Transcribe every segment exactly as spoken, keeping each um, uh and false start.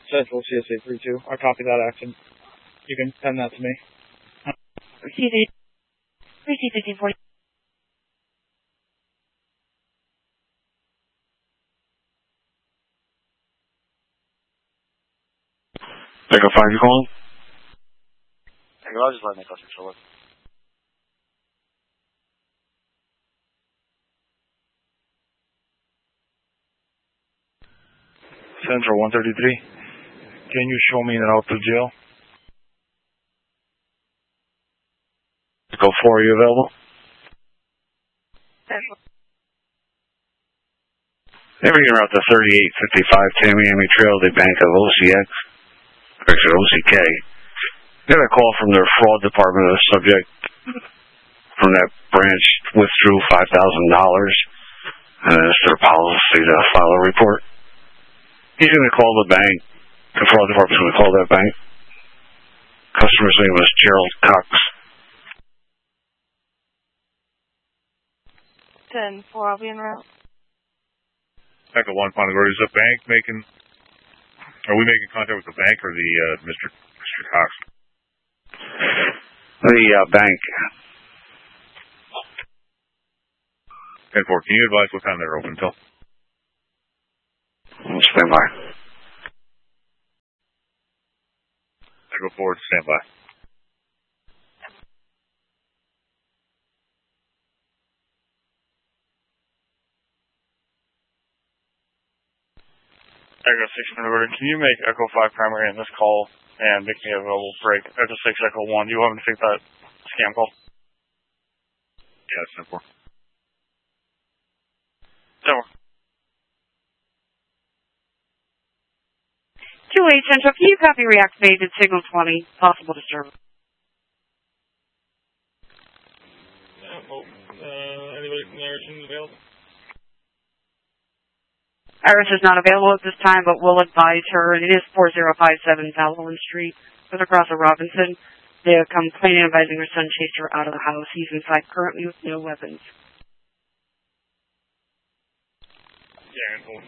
Central C S A three two. I copy that action. You can send that to me. Receive it. Receive fifteen forty. Echo five, you calling? Echo, I'll just let Nick control it. Central one thirty-three. Can you show me an out to jail? Echo four, are you available? Central. Never get out to thirty-eight fifty-five Tamiami Trail, the bank of O C X, actually O C K. Got a call from their fraud department. The subject from that branch withdrew five thousand dollars, and it's their policy to file a report. He's going to call the bank. The fraud department's going to call that bank. Customer's name was Gerald Cox. ten four, I'll be en route. Echo one, Ponte Gorda. Is the bank making, are we making contact with the bank or the uh, Mister Mister Cox? The uh, bank. ten four, can you advise what time they're open until? Stand by. Echo four, stand by. Echo six, Ponte, can you make Echo five primary in this call and make me available break? Echo six, Echo one, do you want me to take that scam call? Yeah, ten four. ten four. two eight Central, can you copy reactivated signal twenty? Possible disturbance. Yeah, well, uh, anybody from there is available? Iris is not available at this time, but we'll advise her. It is four zero five seven Valorant Street, with across of Robinson. They are complaining advising her son chased her out of the house. He's inside currently with no weapons. Yeah, cool.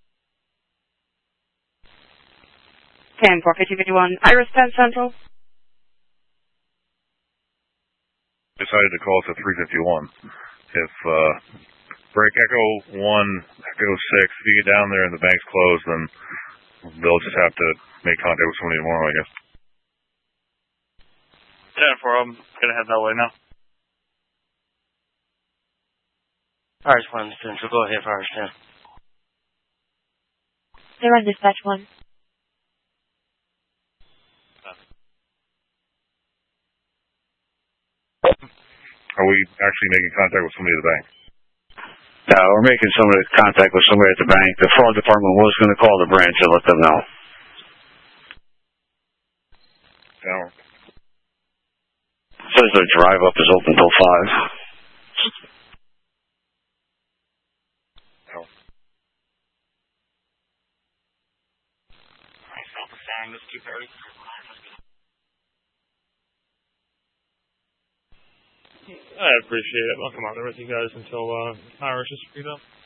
ten four fifty fifty-one, Iris ten Central. Decided to call it to three fifty-one. If, uh, break Echo one, Echo six, if you get down there and the bank's closed, then they'll just have to make contact with somebody tomorrow, I guess. ten four, I'm going to head that way now. Iris one, Central, go ahead for Iris ten. They're on dispatch one. Are we actually making contact with somebody at the bank? No, we're making somebody contact with somebody at the bank. The fraud department was going to call the branch and let them know. No. Says their drive up is open till five. No. I appreciate it. I'll come out there with you guys until uh, Iris is freed up.